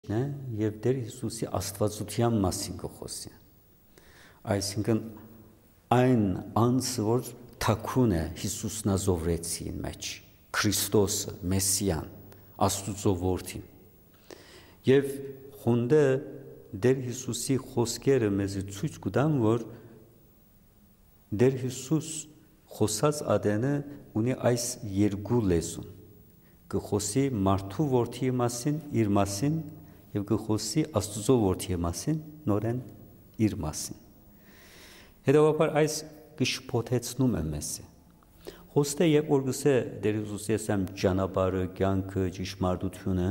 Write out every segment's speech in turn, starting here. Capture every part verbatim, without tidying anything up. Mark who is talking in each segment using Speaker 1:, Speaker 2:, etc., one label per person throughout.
Speaker 1: մեջն է եւ Տեր Հիսուսի աստվածության մասին կխոսի։ Այսինքն այն անձը, որ թաքուն է Հիսուսնազովրեցին մեջ, Քրիստոսը, Մեսիան, Աստուծո որդին։ Եվ խոնդը Տեր Հիսուսի խոսքերը մեզ ցույց կտան, որ Տեր Հիսուս խոսած ադենը ունի այս երկու լեզուն։ Կխոսի մարդու որդիի մասին, իր մասին, եւ կխոսի Աստուծո որդիի մասին, նորեն իր մասին։ Հետևաբար այս կշփոթեցնում է մեզ։ Խոստե երբ որ գսե Տեր Հիսուս ես եմ ճանապարհը, կյանքը, ճշմարտությունը,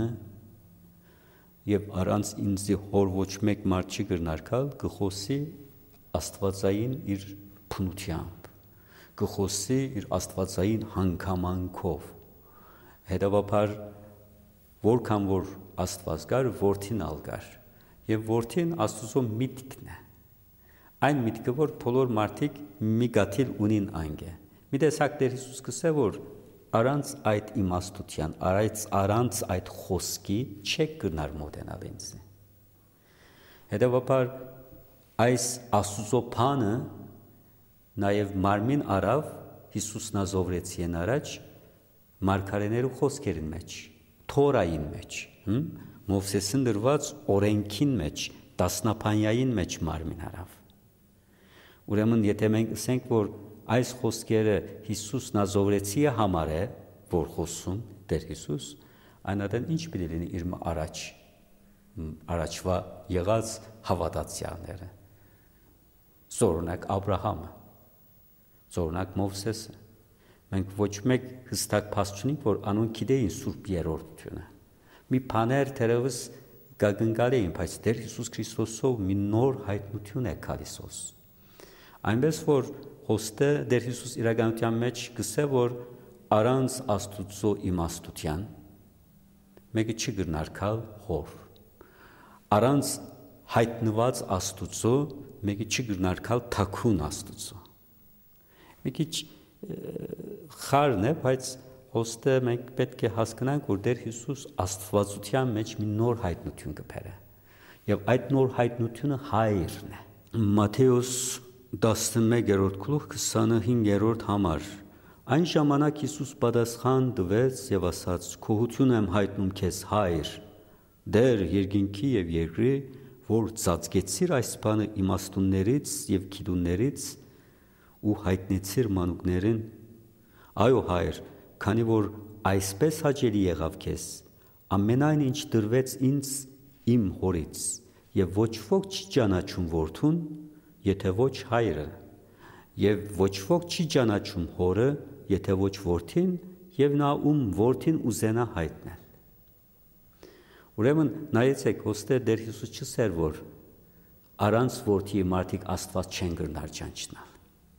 Speaker 1: եւ առանց ինձ հոր ոչ մեկ մարդ չի կրնարկալ, կխոսի աստվածային իր փնությամբ, կխոսի իր աստվածային հանգամանքով։ Հետևաբար որքան որ Աստված կար, որդին ալ կար, եւ որդին Աստուծո միտքն է։ Այն միտքը, որ բոլոր մարդիկ մի գաթիլ ունին անգե։ Մի տեսակ Տեր Հիսուս կսե, որ առանց այդ իմաստության, առանց առանց այդ խոսքի չեք գնար մոտենալ ինձ։ Հետևաբար այս Աստուծո բանը նաեւ մարմին արավ Հիսուսնազովրեցին առաջ մարգարեներու խոսքերին մեջ, Թորային մեջ, Մովսեսին դրված օրենքին մեջ, դասնապանյային մեջ մարմին արավ։ Ուրեմն եթե մենք ասենք, որ այս խոսքերը Հիսուս Նազովրեցի համար է, որ խոսում Տեր Հիսուս, այնադեն ինչ պիտի լինի իր առաջ, առաջվա եղած հավատացյալները։ Զորունակ Աբրահամը, զորունակ Մովսեսը։ Մենք ոչ մեկ հստակ փաստ չունենք, որ անուն գիտեին Սուրբ Երրորդությունը։ Մի բաներ թերևս գագնգալ էին, բայց Տեր Հիսուս Քրիստոսով մի նոր հայտնություն է քալիսոս։ Այնպես որ հոստը Տեր Հիսուս իրականության մեջ գսե, որ առանց Աստուծո իմաստության մեկը չի գնարկալ հոր։ Առանց հայտնված Աստուծո մեկը չի գնարկալ թաքուն Աստուծո։ Մի քիչ խարն է, բայց հոստը մենք պետք է հասկանանք, որ Տեր Հիսուս աստվածության մեջ մի նոր հայտնություն կբերե։ Եվ այդ նոր հայտնությունը հայրն է։ Մատթեոս տասնմեկերորդ գլուխ քսանհինգերորդ համար։ Այն ժամանակ Հիսուս պատասխան տվեց եւ ասաց. «Քոհություն եմ հայտնում քեզ, Հայր, Տեր երկինքի եւ երկրի, որ ծածկեցիր այս բանը իմաստուններից եւ գիտուններից ու հայտնեցիր մանուկներին։ Այո, Հայր, քանի որ այսպես հաճելի եղավ քեզ, ամենայն ինչ դրվեց ինձ իմ հորից, եւ ոչ ոք չի ճանաչում որդուն, եթե ոչ հայրը, եւ ոչ ոք չի ճանաչում հորը, եթե ոչ որդին, եւ նա ում որդին ուզենա հայտնել»։ Ուրեմն նայեցեք, հոստե Տեր Հիսուս չսեր, որ առանց որդի մարդիկ Աստված չեն կրնար ճանչնալ։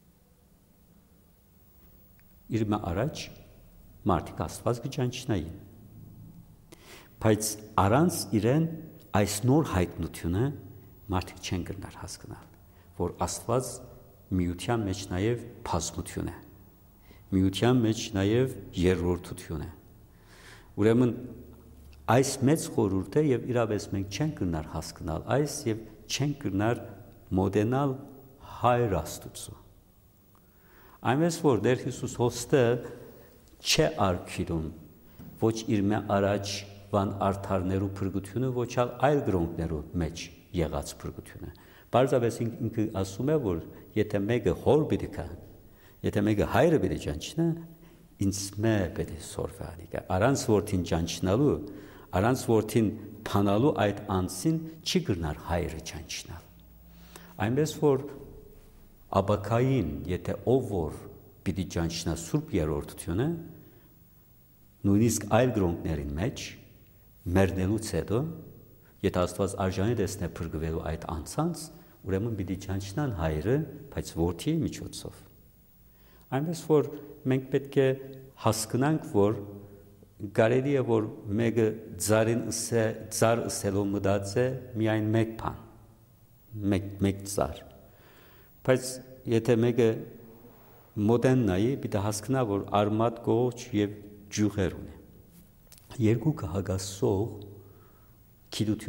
Speaker 1: Իր մը առաջ մարդիկ Աստված կճանչնային։ Բայց առանց իրեն այս նոր հայտնությունը մարդիկ չեն կրնար հասկանալ, որ Աստված միության մեջ նաև բազմություն է, միության մեջ նաև երրորդություն է։ Ուրեմն այս մեծ խորհուրդ է եւ իրավես մենք չենք կրնար հասկանալ այս եւ չենք կրնար մոդենալ Հայր Աստուծո։ Այնպես որ Տեր Հիսուս հոստը չէ արգիրում ոչ իր մե առաջ վան արդարներու փրկությունը, ոչ այլ գրոնքներու մեջ եղած փրկությունը։ Բարձրապես ինքը ասում է, որ եթե մեկը հոր պիտի կա, եթե մեկը հայրը պիտի ճանչնա, ինձ մե պիտի սորվանի կա։ Առանց որդին ճանչնալու, առանց որդին փանալու այդ անձին չի գնար հայրը ճանչնալ։ Այնպես որ Աբակային, եթե ով որ պիտի ճանչնա Սուրբ Երրորդությունը, նույնիսկ այլ գրոնքներին մեջ մեռնելուց հետո, եթե Աստված արժանի տեսնե փրկվելու այդ անձանց, ուրեմն պիտի ճանչնան հայրը, բայց որդի միջոցով։ Այնպես որ մենք պետք է հասկանանք, որ կարելի է որ մեկը ծարին ըսե ծար ըսելով մտած է միայն մեկ բան, մեկ մեկ ծար։ Բայց եթե մեկը մոդեն նայի, պիտի հասկանա, որ արմատ կողջ եւ ջուղեր ունի։ Երկու կհագասող գիտություն